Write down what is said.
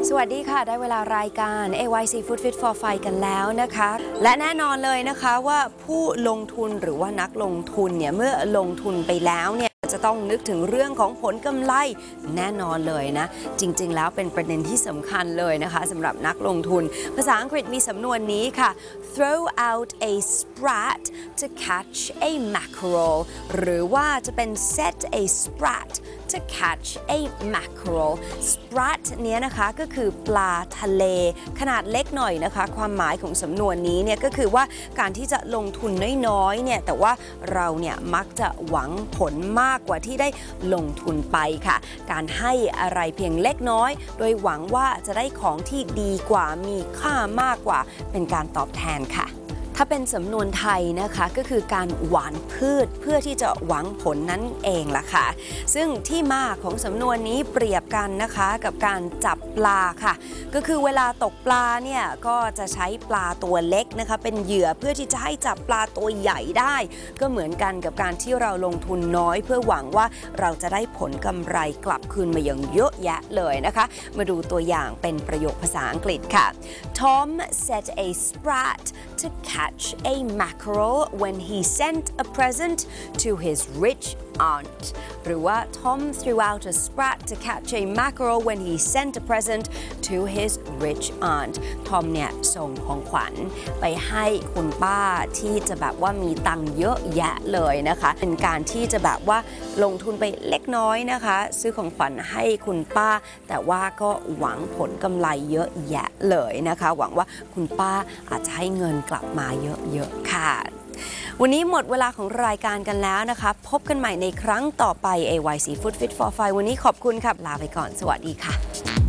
สวัสดีค่ะได้เวลารายการ AYC Food Fit for Five กันแล้วนะคะและแน่นอนเลยนะคะว่าผู้ลงทุนหรือว่านักลงทุนเนี่ยเมื่อลงทุนไปแล้วเนี่ยจะต้องนึกถึงเรื่องของผลกำไรแน่นอนเลยนะจริงๆแล้วเป็นประเด็นที่สำคัญเลยนะคะสำหรับนักลงทุนภาษาอังกฤษมีสำนวนนี้ค่ะ throw out a sprat to catch a mackerel หรือว่าจะเป็น set a sprat to catch a mackerel sprat เนี้ยนะคะก็คือปลาทะเลขนาดเล็กหน่อยนะคะความหมายของสำนวนนี้เนี่ยก็คือว่าการที่จะลงทุนน้อยๆเนี่ยแต่ว่าเราเนี่ยมักจะหวังผลมากกว่าที่ได้ลงทุนไปค่ะการให้อะไรเพียงเล็กน้อยโดยหวังว่าจะได้ของที่ดีกว่ามีค่ามากกว่าเป็นการตอบแทนค่ะถ้าเป็นสำนวนไทยนะคะก็คือการหว่านพืชเพื่อที่จะหวังผลนั่นเองล่ะค่ะซึ่งที่มาของสำนวนนี้เปรียบกันนะคะกับการจับปลาค่ะก็คือเวลาตกปลาเนี่ยก็จะใช้ปลาตัวเล็กนะคะเป็นเหยื่อเพื่อที่จะให้จับปลาตัวใหญ่ได้ก็เหมือนกันกับการที่เราลงทุนน้อยเพื่อหวังว่าเราจะได้ผลกำไรกลับคืนมาอย่างเยอะแยะเลยนะคะมาดูตัวอย่างเป็นประโยคภาษาอังกฤษค่ะ Tom set a sprat to catch a mackerel when he sent a present to his rich aunt หรือว่า Tom threw out a sprat to catch a mackerel when he sent a present to his rich aunt Tom เนี่ยส่งของขวัญไปให้คุณป้าที่จะแบบว่ามีตังค์เยอะแยะเลยนะคะเป็นการที่จะแบบว่าลงทุนไปเล็กน้อยนะคะซื้อของขวัญให้คุณป้าแต่ว่าก็หวังผลกำไรเยอะแยะเลยนะคะหวังว่าคุณป้าอาจจะให้เงินกลับมาเยอะๆค่ะวันนี้หมดเวลาของรายการกันแล้วนะคะพบกันใหม่ในครั้งต่อไป AYC Food Fit for Five วันนี้ขอบคุณครับลาไปก่อนสวัสดีค่ะ